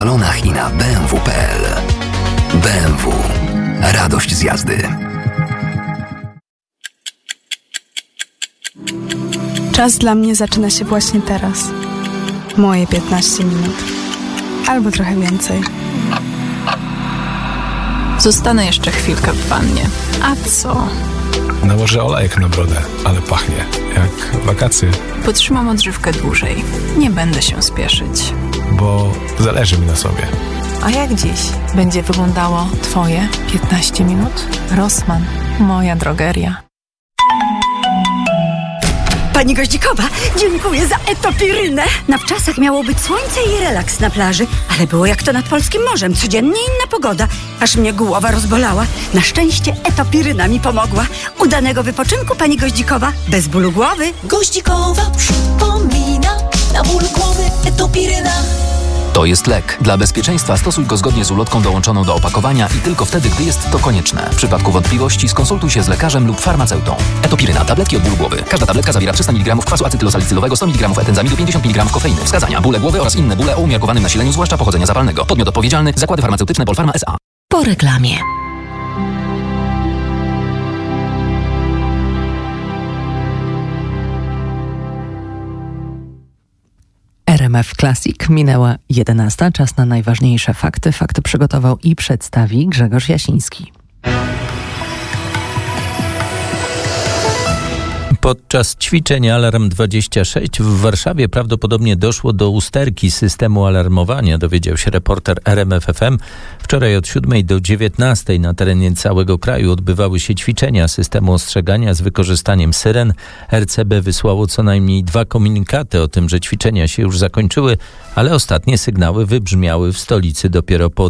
W salonach i na bmw.pl. BMW. Radość z jazdy. Czas dla mnie zaczyna się właśnie teraz. Moje 15 minut. Albo trochę więcej. Zostanę jeszcze chwilkę w wannie. A co? Nałożę olejek na brodę, ale pachnie jak wakacje. Potrzymam odżywkę dłużej. Nie będę się spieszyć. Bo zależy mi na sobie. A jak dziś będzie wyglądało Twoje 15 minut? Rossmann, moja drogeria. Pani Goździkowa, dziękuję za etopirynę. Na wczasach miało być słońce i relaks na plaży, ale było jak to nad polskim morzem. Codziennie inna pogoda, aż mnie głowa rozbolała. Na szczęście etopiryna mi pomogła. Udanego wypoczynku, pani Goździkowa, bez bólu głowy. Goździkowa przypomina, na ból głowy etopiryna. To jest lek. Dla bezpieczeństwa stosuj go zgodnie z ulotką dołączoną do opakowania i tylko wtedy, gdy jest to konieczne. W przypadku wątpliwości skonsultuj się z lekarzem lub farmaceutą. Etopiryna. Tabletki od bólu głowy. Każda tabletka zawiera 300 mg kwasu acetylosalicylowego, 100 mg etenzamidu, 50 mg kofeiny. Wskazania: bóle głowy oraz inne bóle o umiarkowanym nasileniu, zwłaszcza pochodzenia zapalnego. Podmiot odpowiedzialny: Zakłady Farmaceutyczne Polpharma S.A. Po reklamie. RMF Classic. Minęła 11. Czas na najważniejsze fakty. Fakty przygotował i przedstawi Grzegorz Jasiński. Podczas ćwiczeń Alarm 26 w Warszawie prawdopodobnie doszło do usterki systemu alarmowania, dowiedział się reporter RMF FM. Wczoraj od 7 do 19 na terenie całego kraju odbywały się ćwiczenia systemu ostrzegania z wykorzystaniem syren. RCB wysłało co najmniej 2 komunikaty o tym, że ćwiczenia się już zakończyły, ale ostatnie sygnały wybrzmiały w stolicy dopiero po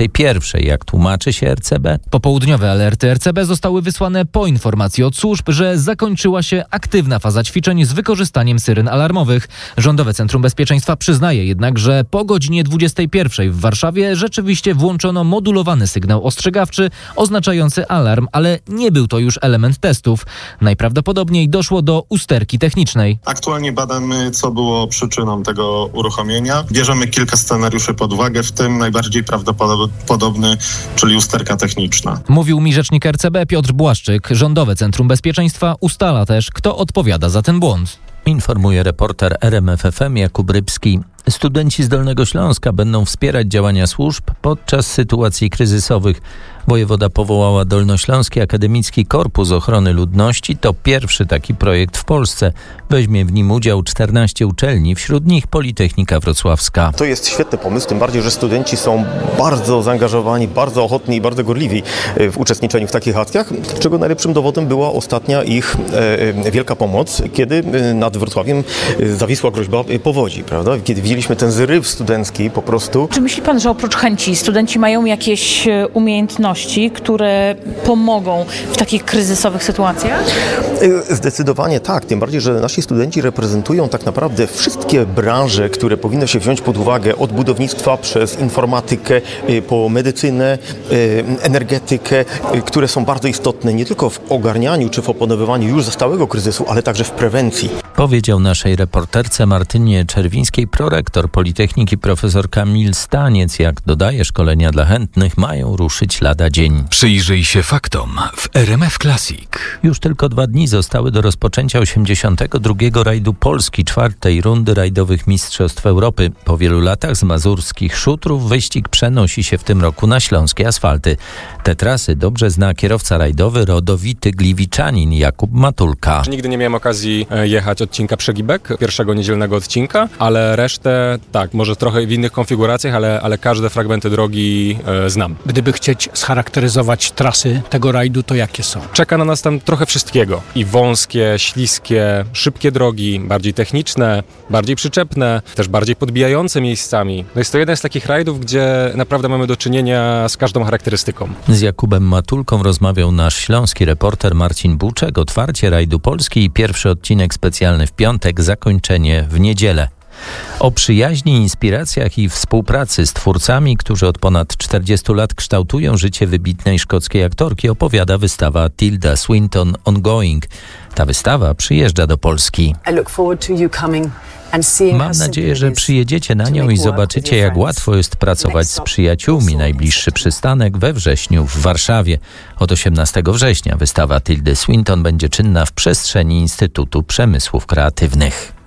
21. Jak tłumaczy się RCB? Popołudniowe alerty RCB zostały wysłane po informacji od służb, że zakończyła się aktywna faza ćwiczeń z wykorzystaniem syren alarmowych. Rządowe Centrum Bezpieczeństwa przyznaje jednak, że po godzinie 21 w Warszawie rzeczywiście włączono modulowany sygnał ostrzegawczy oznaczający alarm, ale nie był to już element testów. Najprawdopodobniej doszło do usterki technicznej. Aktualnie badamy, co było przyczyną tego uruchomienia. Bierzemy kilka scenariuszy pod uwagę, w tym najbardziej prawdopodobny, czyli usterka techniczna. Mówił mi rzecznik RCB Piotr Błaszczyk. Rządowe Centrum Bezpieczeństwa ustala też, kto odpowiada za ten błąd. Informuje reporter RMF FM Jakub Rybski. Studenci z Dolnego Śląska będą wspierać działania służb podczas sytuacji kryzysowych. Wojewoda powołała Dolnośląski Akademicki Korpus Ochrony Ludności. To pierwszy taki projekt w Polsce. Weźmie w nim udział 14 uczelni, wśród nich Politechnika Wrocławska. To jest świetny pomysł, tym bardziej, że studenci są bardzo zaangażowani, bardzo ochotni i bardzo gorliwi w uczestniczeniu w takich akcjach, czego najlepszym dowodem była ostatnia ich wielka pomoc, kiedy nad Wrocławiem zawisła groźba powodzi, prawda? Kiedy widzieliśmy ten zryw studencki po prostu. Czy myśli pan, że oprócz chęci studenci mają jakieś umiejętności, które pomogą w takich kryzysowych sytuacjach? Zdecydowanie tak, tym bardziej, że nasi studenci reprezentują tak naprawdę wszystkie branże, które powinno się wziąć pod uwagę, od budownictwa przez informatykę, po medycynę, energetykę, które są bardzo istotne nie tylko w ogarnianiu czy w opanowywaniu już zastałego kryzysu, ale także w prewencji. Powiedział naszej reporterce Martynie Czerwińskiej prorektor Politechniki profesor Kamil Staniec. Jak dodaje, szkolenia dla chętnych mają ruszyć lada dzień. Przyjrzyj się faktom w RMF Classic. Już tylko 2 dni zostały do rozpoczęcia 82. rajdu Polski, 4. rundy rajdowych Mistrzostw Europy. Po wielu latach z mazurskich szutrów wyścig przenosi się w tym roku na śląskie asfalty. Te trasy dobrze zna kierowca rajdowy, rodowity gliwiczanin Jakub Matulka. Nigdy nie miałem okazji jechać odcinka Przegibek, pierwszego niedzielnego odcinka, ale resztę tak, może trochę w innych konfiguracjach, ale każde fragmenty drogi znam. Gdyby chcieć scharakteryzować trasy tego rajdu, to jakie są? Czeka na nas tam trochę wszystkiego. I wąskie, śliskie, szybkie drogi, bardziej techniczne, bardziej przyczepne, też bardziej podbijające miejscami. No jest to jeden z takich rajdów, gdzie naprawdę mamy do czynienia z każdą charakterystyką. Z Jakubem Matulką rozmawiał nasz śląski reporter Marcin Buczek. Otwarcie rajdu Polski i pierwszy odcinek specjalny w piątek, zakończenie w niedzielę. O przyjaźni, inspiracjach i współpracy z twórcami, którzy od ponad 40 lat kształtują życie wybitnej szkockiej aktorki, opowiada wystawa Tilda Swinton Ongoing. Ta wystawa przyjeżdża do Polski. Mam nadzieję, że przyjedziecie na nią i zobaczycie, jak łatwo jest pracować z przyjaciółmi. Najbliższy przystanek we wrześniu w Warszawie. Od 18 września wystawa Tildy Swinton będzie czynna w przestrzeni Instytutu Przemysłów Kreatywnych.